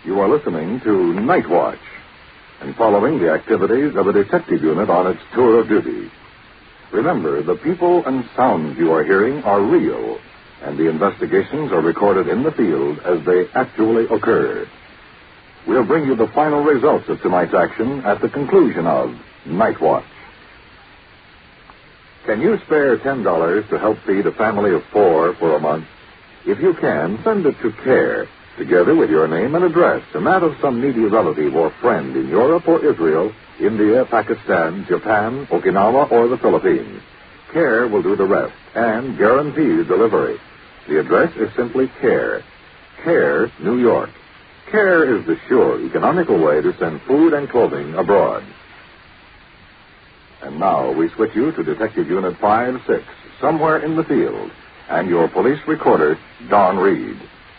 You are listening to Night Watch and following the activities of a detective unit on its tour of duty. Remember, the people and sounds you are hearing are real, and the investigations are recorded in the field as they actually occur. We'll bring you the final results of tonight's action at the conclusion of Night Watch. Can you spare $10 to help feed a family of 4 for a month? If you can, send it to CARE, together with your name and address, and that of some needy relative or friend in Europe or Israel, India, Pakistan, Japan, Okinawa, or the Philippines. CARE will do the rest and guarantees delivery. The address is simply CARE. CARE, New York. CARE is the sure, economical way to send food and clothing abroad. And now we switch you to Detective Unit 5-6, somewhere in the field, and your police recorder, Don Reed.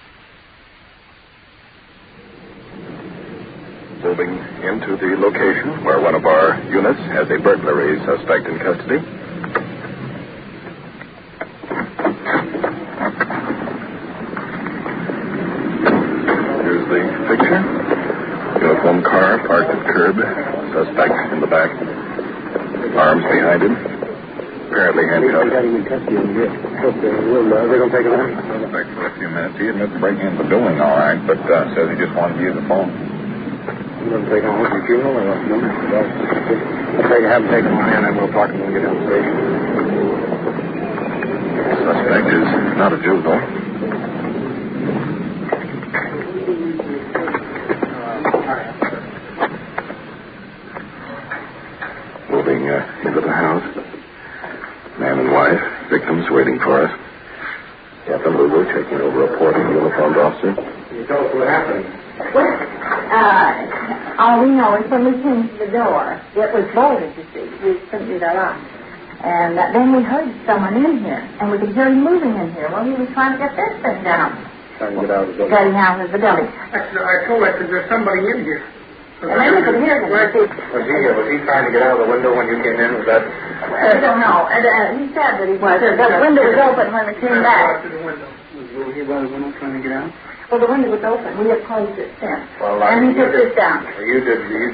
Moving into the location where one of our units has a burglary suspect in custody. Here's the picture. Uniform car parked at curb. Suspect in the back. Arms behind him. Apparently handcuffed. We got him in custody in here. They're going to take him out? Suspect for a few minutes. He admits breaking into the building all right, but says he just wanted to use the phone. You going to take him home to the funeral or what? No. Have him take him on in and we'll talk to him when we get down the station. Suspect is not a juvenile. Moving into the house. Man and wife, victims waiting for us. Captain Lulu checking over a report of a uniformed officer. Can you tell us what happened? Well, all we know is when we came to the door, it was bolted, you see. We couldn't read our lock. And then we heard someone in here, and we could hear him moving in here. Well, he was trying to get this thing down. Trying to get out of the building. Getting out of the building. I told her, because there's somebody in here. And then we could hear him. Was he trying to get out of the window when you came in? Was that? I don't know. He said that he was. The window was open when we came back. To the window. Was he by the window trying to get out? Well, the window was open. We had closed it since. Well, and he took this down. You did